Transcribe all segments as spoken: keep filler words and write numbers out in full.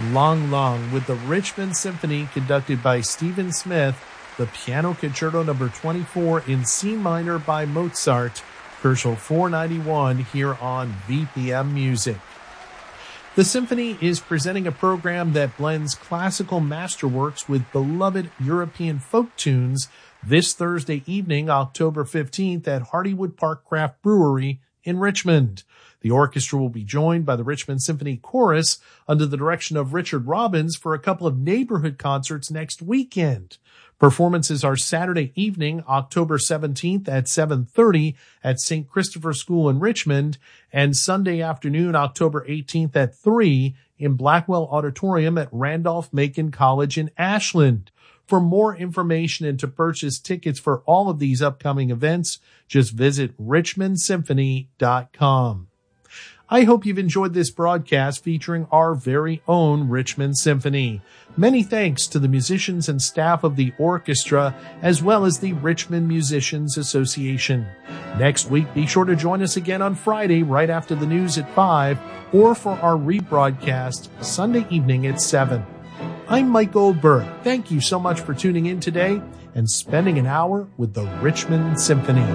Long Long with the Richmond Symphony conducted by Stephen Smith, the Piano Concerto number twenty-four in C minor by Mozart, Herschel four ninety-one here on V P M Music. The Symphony is presenting a program that blends classical masterworks with beloved European folk tunes this Thursday evening, October fifteenth at Hardywood Park Craft Brewery in Richmond. The orchestra will be joined by the Richmond Symphony Chorus under the direction of Richard Robbins for a couple of neighborhood concerts next weekend. Performances are Saturday evening, October seventeenth at seven thirty at Saint Christopher School in Richmond, and Sunday afternoon, October eighteenth at three in Blackwell Auditorium at Randolph-Macon College in Ashland. For more information and to purchase tickets for all of these upcoming events, just visit richmond symphony dot com. I hope you've enjoyed this broadcast featuring our very own Richmond Symphony. Many thanks to the musicians and staff of the orchestra, as well as the Richmond Musicians Association. Next week, be sure to join us again on Friday right after the news at five, or for our rebroadcast Sunday evening at seven. I'm Mike Goldberg. Thank you so much for tuning in today and spending an hour with the Richmond Symphony.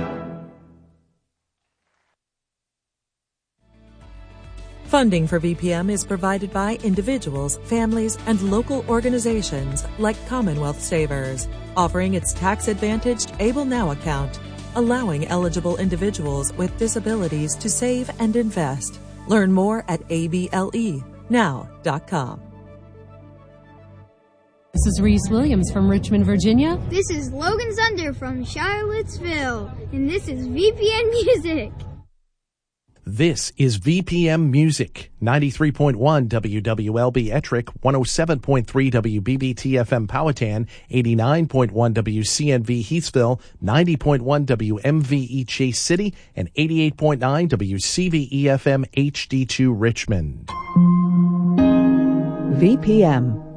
Funding for V P M is provided by individuals, families, and local organizations like Commonwealth Savers, offering its tax-advantaged Able Now account, allowing eligible individuals with disabilities to save and invest. Learn more at A B L E now dot com. This is Reese Williams from Richmond, Virginia. This is Logan Zunder from Charlottesville, and this is V P N Music. This is V P M Music, ninety-three point one W W L B Ettrick, one oh seven point three W B B T F M Powhatan, eighty-nine point one W C N V Heathsville, ninety point one W M V E Chase City, and eighty-eight point nine W C V E F M H D two Richmond. V P M